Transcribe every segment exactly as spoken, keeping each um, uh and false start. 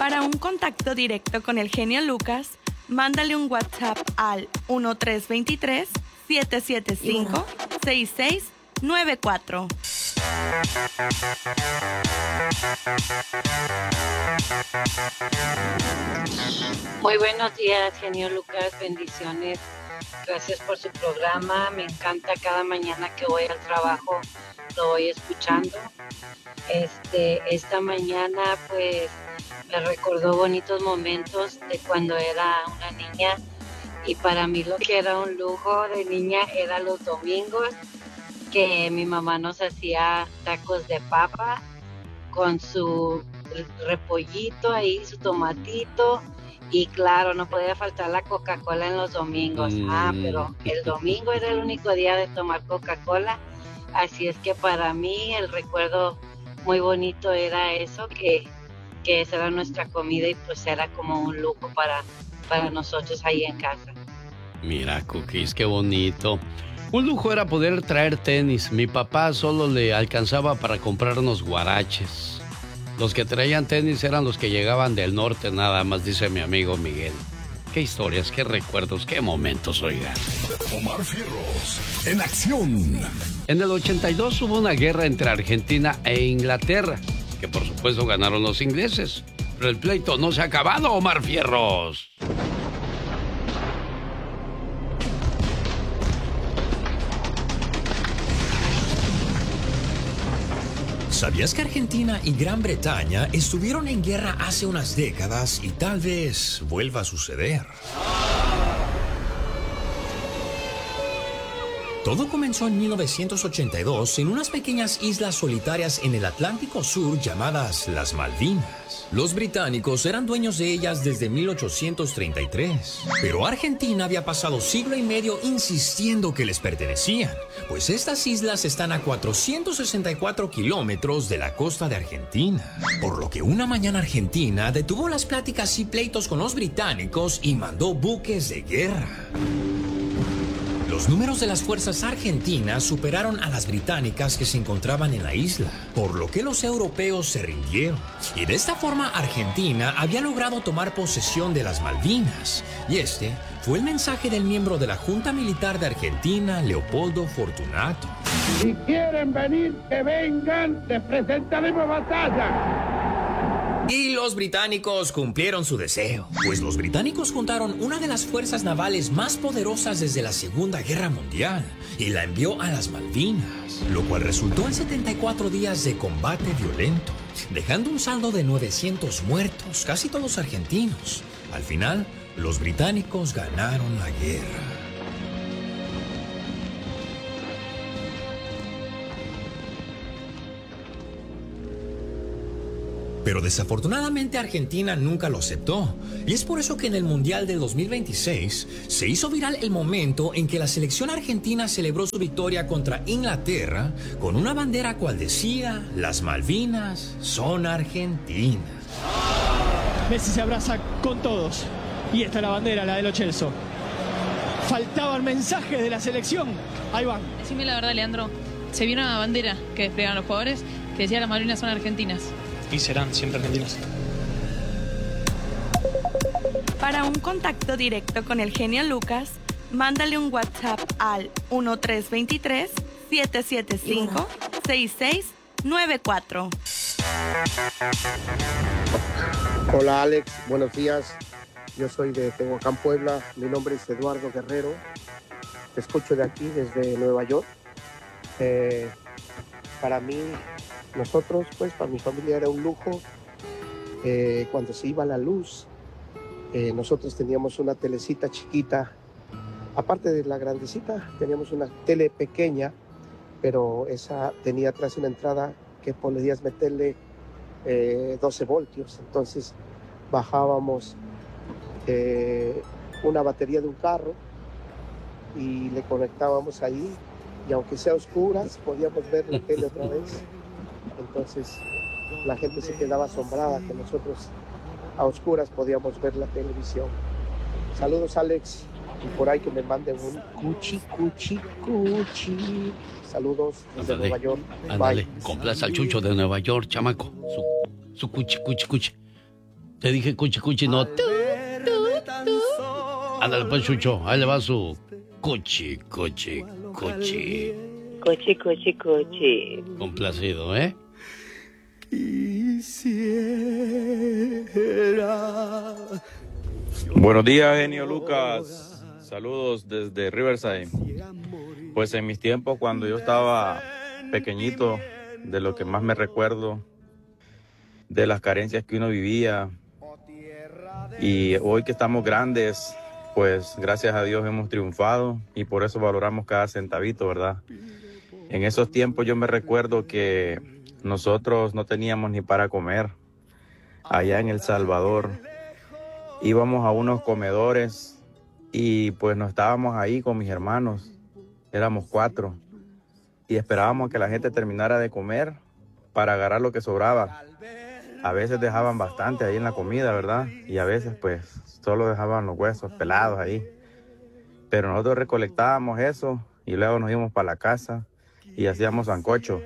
Para un contacto directo con el genio Lucas, mándale un WhatsApp al uno tres dos tres, siete siete cinco, seis seis nueve cuatro. Muy buenos días, genio Lucas, bendiciones. Gracias por su programa, me encanta cada mañana que voy al trabajo, lo voy escuchando. Este, esta mañana pues me recordó bonitos momentos de cuando era una niña y para mí lo que era un lujo de niña era los domingos que mi mamá nos hacía tacos de papa con su repollito ahí, su tomatito y claro, no podía faltar la Coca-Cola en los domingos. Mm. Ah, pero el domingo era el único día de tomar Coca-Cola, así es que para mí el recuerdo muy bonito era eso, que, que esa era nuestra comida y pues era como un lujo para, para nosotros ahí en casa. Mira, Cookies, qué bonito. Un lujo era poder traer tenis. Mi papá solo le alcanzaba para comprarnos guaraches. Los que traían tenis eran los que llegaban del norte nada más, dice mi amigo Miguel. Qué historias, qué recuerdos, qué momentos, oigan. Omar Fierros, en acción. En el ochenta y dos hubo una guerra entre Argentina e Inglaterra, que por supuesto ganaron los ingleses. Pero el pleito no se ha acabado, Omar Fierros. ¿Sabías que Argentina y Gran Bretaña estuvieron en guerra hace unas décadas y tal vez vuelva a suceder? Todo comenzó en mil novecientos ochenta y dos en unas pequeñas islas solitarias en el Atlántico Sur llamadas las Malvinas. Los británicos eran dueños de ellas desde mil ochocientos treinta y tres, pero Argentina había pasado siglo y medio insistiendo que les pertenecían, pues estas islas están a cuatrocientos sesenta y cuatro kilómetros de la costa de Argentina. Por lo que una mañana Argentina detuvo las pláticas y pleitos con los británicos y mandó buques de guerra. Los números de las fuerzas argentinas superaron a las británicas que se encontraban en la isla, por lo que los europeos se rindieron. Y de esta forma Argentina había logrado tomar posesión de las Malvinas. Y este fue el mensaje del miembro de la Junta Militar de Argentina, Leopoldo Fortunato. Si quieren venir, que vengan, les presentaremos batalla. Y los británicos cumplieron su deseo, pues los británicos juntaron una de las fuerzas navales más poderosas desde la Segunda Guerra Mundial y la envió a las Malvinas, lo cual resultó en setenta y cuatro días de combate violento, dejando un saldo de novecientos muertos, casi todos argentinos. Al final, los británicos ganaron la guerra. Pero desafortunadamente Argentina nunca lo aceptó. Y es por eso que en el Mundial de dos mil veintiséis se hizo viral el momento en que la selección argentina celebró su victoria contra Inglaterra con una bandera cual decía: las Malvinas son argentinas. Messi se abraza con todos. Y esta es la bandera, la de Lo Celso. Faltaban mensajes de la selección. Ahí van. Decime la verdad, Leandro. Se vio una bandera que desplegaron los jugadores que decía: las Malvinas son argentinas. Y serán siempre argentinas. Para un contacto directo con el genio Lucas, mándale un WhatsApp al uno tres dos tres, siete siete cinco, seis seis nueve cuatro. Hola Alex, buenos días. Yo soy de Tehuacán, Puebla. Mi nombre es Eduardo Guerrero. Te escucho de aquí, desde Nueva York. Eh, para mí... Nosotros, pues, para mi familia era un lujo. Eh, cuando se iba la luz, eh, nosotros teníamos una telecita chiquita. Aparte de la grandecita, teníamos una tele pequeña, pero esa tenía atrás una entrada que podías meterle eh, doce voltios. Entonces, bajábamos eh, una batería de un carro y le conectábamos ahí. Y aunque sea oscuras, podíamos ver la tele otra vez. Entonces la gente se quedaba asombrada que nosotros a oscuras podíamos ver la televisión. Saludos Alex, y por ahí que me manden un cuchi, cuchi, cuchi. Saludos desde Ándale, Nueva York. Ándale, Bye. complaza al Chucho de Nueva York, chamaco. Su, su cuchi, cuchi, cuchi. Te dije cuchi cuchi, no. Tú, tú, tú. Ándale pues, Chucho, ahí le va su cuchi, cuchi, cuchi. Cuchi, cuchi, cuchi. Complacido, ¿eh? Quisiera. Buenos días, genio Lucas. Saludos desde Riverside. Pues en mis tiempos, cuando yo estaba pequeñito, de lo que más me recuerdo, de las carencias que uno vivía, y hoy que estamos grandes, pues gracias a Dios hemos triunfado y por eso valoramos cada centavito, ¿verdad? En esos tiempos yo me recuerdo que nosotros no teníamos ni para comer allá en El Salvador. Íbamos a unos comedores y pues nos estábamos ahí con mis hermanos, éramos cuatro, y esperábamos que la gente terminara de comer para agarrar lo que sobraba. A veces dejaban bastante ahí en la comida, ¿verdad? Y a veces pues solo dejaban los huesos pelados ahí. Pero nosotros recolectábamos eso y luego nos íbamos para la casa y hacíamos sancocho.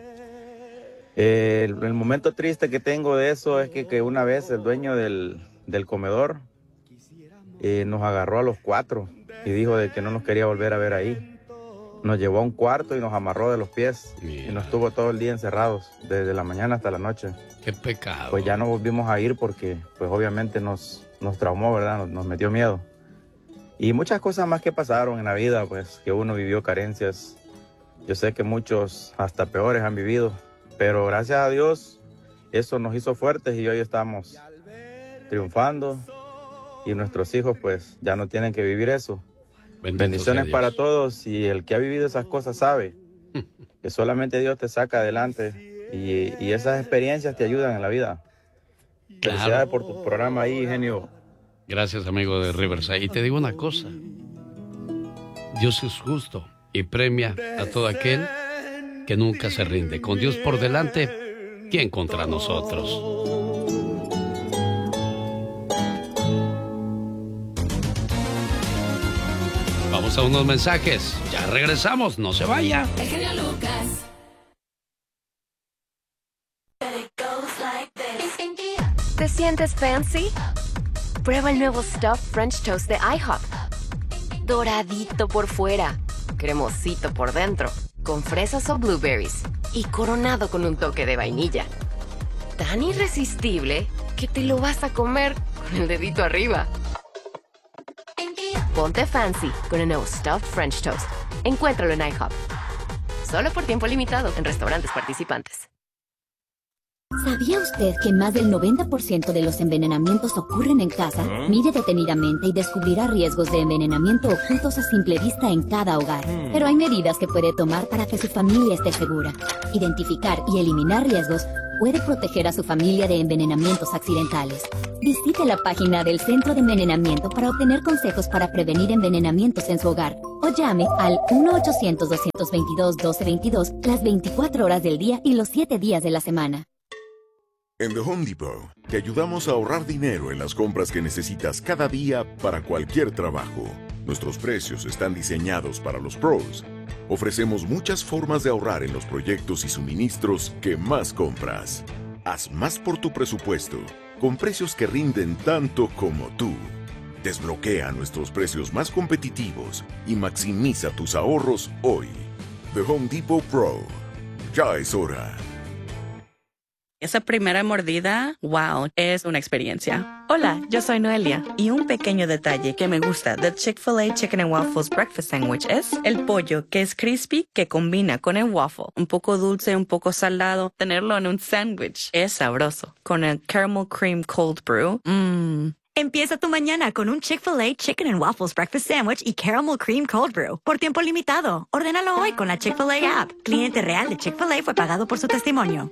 El, el momento triste que tengo de eso es que, que una vez el dueño del, del comedor eh, nos agarró a los cuatro y dijo de que no nos quería volver a ver ahí. Nos llevó a un cuarto y nos amarró de los pies. Mira. Y nos tuvo todo el día encerrados, desde la mañana hasta la noche. ¡Qué pecado! Pues ya no volvimos a ir porque, pues obviamente nos, nos traumó, ¿verdad? Nos, nos metió miedo. Y muchas cosas más que pasaron en la vida, pues que uno vivió carencias. Yo sé que muchos hasta peores han vivido, pero gracias a Dios eso nos hizo fuertes y hoy estamos triunfando y nuestros hijos pues ya no tienen que vivir eso. Bendito Bendiciones para todos, y el que ha vivido esas cosas sabe que solamente Dios te saca adelante y, y esas experiencias te ayudan en la vida. Claro. Felicidades por tu programa ahí, genio. Gracias, amigo de Riverside. Y te digo una cosa, Dios es justo y premia a todo aquel que nunca se rinde. Con Dios por delante, ¿quién contra nosotros? Vamos a unos mensajes. Ya regresamos, no se vaya. El genio Lucas. ¿Te sientes fancy? Prueba el nuevo Stuffed French Toast de IHOP. Doradito por fuera, cremosito por dentro, con fresas o blueberries y coronado con un toque de vainilla. Tan irresistible que te lo vas a comer con el dedito arriba. Ponte fancy con el nuevo Stuffed French Toast. Encuéntralo en IHOP. Solo por tiempo limitado en restaurantes participantes. ¿Sabía usted que más del noventa por ciento de los envenenamientos ocurren en casa? ¿Ah? Mire detenidamente y descubrirá riesgos de envenenamiento ocultos a simple vista en cada hogar. Hmm. Pero hay medidas que puede tomar para que su familia esté segura. Identificar y eliminar riesgos puede proteger a su familia de envenenamientos accidentales. Visite la página del Centro de Envenenamiento para obtener consejos para prevenir envenenamientos en su hogar. O llame al uno ochocientos, dos veintidós, doce veintidós las veinticuatro horas del día y los siete días de la semana. En The Home Depot, te ayudamos a ahorrar dinero en las compras que necesitas cada día para cualquier trabajo. Nuestros precios están diseñados para los pros. Ofrecemos muchas formas de ahorrar en los proyectos y suministros que más compras. Haz más por tu presupuesto, con precios que rinden tanto como tú. Desbloquea nuestros precios más competitivos y maximiza tus ahorros hoy. The Home Depot Pro. Ya es hora. Esa primera mordida, wow, es una experiencia. Hola, yo soy Noelia, y un pequeño detalle que me gusta del Chick-fil-A Chicken and Waffles Breakfast Sandwich es el pollo, que es crispy, que combina con el waffle. Un poco dulce, un poco salado, tenerlo en un sándwich es sabroso. Con el Caramel Cream Cold Brew, mmm. Empieza tu mañana con un Chick-fil-A Chicken and Waffles Breakfast Sandwich y Caramel Cream Cold Brew. Por tiempo limitado. Ordénalo hoy con la Chick-fil-A app. Cliente real de Chick-fil-A fue pagado por su testimonio.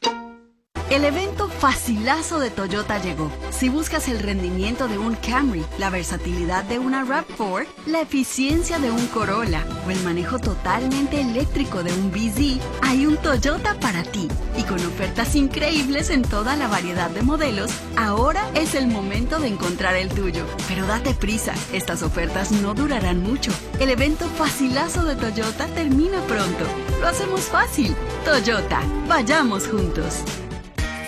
El evento facilazo de Toyota llegó. Si buscas el rendimiento de un Camry, la versatilidad de una RAV cuatro, la eficiencia de un Corolla o el manejo totalmente eléctrico de un B Z, hay un Toyota para ti. Y con ofertas increíbles en toda la variedad de modelos, ahora es el momento de encontrar el tuyo. Pero date prisa, estas ofertas no durarán mucho. El evento facilazo de Toyota termina pronto. Lo hacemos fácil. Toyota, vayamos juntos.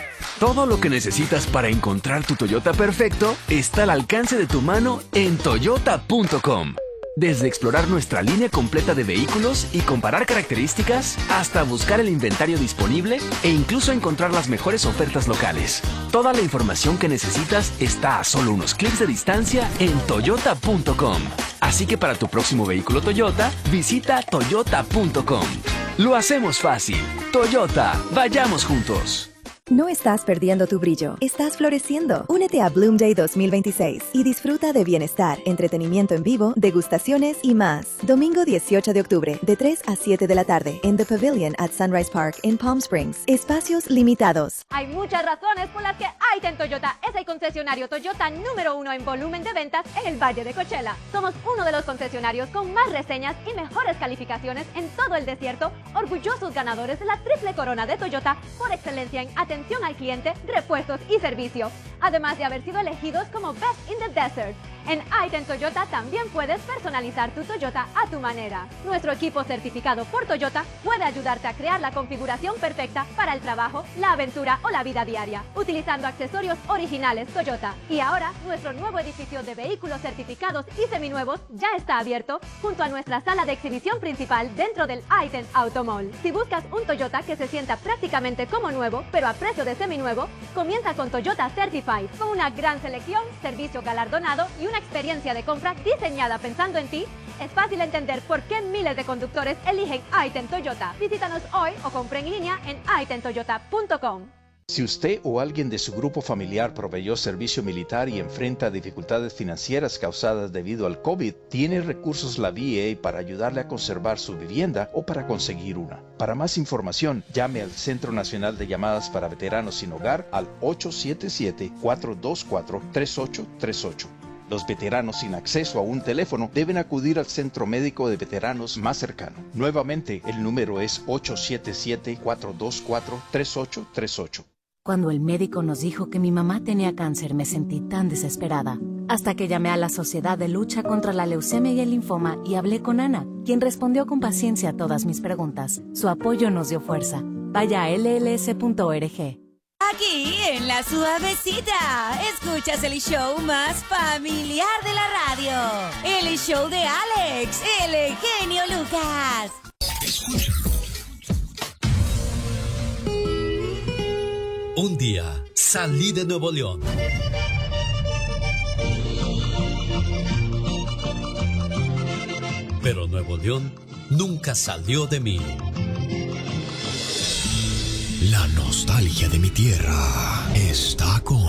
Todo lo que necesitas para encontrar tu Toyota perfecto está al alcance de tu mano en toyota punto com. Desde explorar nuestra línea completa de vehículos y comparar características, hasta buscar el inventario disponible e incluso encontrar las mejores ofertas locales. Toda la información que necesitas está a solo unos clics de distancia en toyota punto com. Así que para tu próximo vehículo Toyota, visita toyota punto com. Lo hacemos fácil. Toyota, vayamos juntos. No estás perdiendo tu brillo, estás floreciendo. Únete a Bloom Day dos mil veintiséis y disfruta de bienestar, entretenimiento en vivo, degustaciones y más. Domingo dieciocho de octubre, de tres a siete de la tarde, en The Pavilion at Sunrise Park en Palm Springs. Espacios limitados. Hay muchas razones por las que Aiten Toyota es el concesionario Toyota número uno en volumen de ventas en el Valle de Coachella. Somos uno de los concesionarios con más reseñas y mejores calificaciones en todo el desierto, orgullosos ganadores de la triple corona de Toyota por excelencia en atención atención al cliente, repuestos y servicio, además de haber sido elegidos como Best in the Desert. En Aiten Toyota también puedes personalizar tu Toyota a tu manera. Nuestro equipo certificado por Toyota puede ayudarte a crear la configuración perfecta para el trabajo, la aventura o la vida diaria, utilizando accesorios originales Toyota. Y ahora, nuestro nuevo edificio de vehículos certificados y seminuevos ya está abierto junto a nuestra sala de exhibición principal dentro del Aiten Auto Mall. Si buscas un Toyota que se sienta prácticamente como nuevo, pero a precio de seminuevo, comienza con Toyota Certified, con una gran selección, servicio galardonado y una experiencia de compra diseñada pensando en ti. Es fácil entender por qué miles de conductores eligen Aiten Toyota. Visítanos hoy o compre en línea en aiten toyota punto com. Si usted o alguien de su grupo familiar proveyó servicio militar y enfrenta dificultades financieras causadas debido al COVID, tiene recursos la V A para ayudarle a conservar su vivienda o para conseguir una. Para más información, llame al Centro Nacional de Llamadas para Veteranos Sin Hogar al ocho siete siete, cuatro dos cuatro, tres ocho tres ocho. Los veteranos sin acceso a un teléfono deben acudir al centro médico de veteranos más cercano. Nuevamente, el número es ocho siete siete, cuatro dos cuatro, tres ocho tres ocho. Cuando el médico nos dijo que mi mamá tenía cáncer, me sentí tan desesperada. Hasta que llamé a la Sociedad de Lucha contra la Leucemia y el Linfoma y hablé con Ana, quien respondió con paciencia a todas mis preguntas. Su apoyo nos dio fuerza. Vaya a ela ele ese punto org. Aquí en La Suavecita, escuchas el show más familiar de la radio. El show de Alex, el genio Lucas. Escúchalo. Un día salí de Nuevo León. Pero Nuevo León nunca salió de mí. La nostalgia de mi tierra está con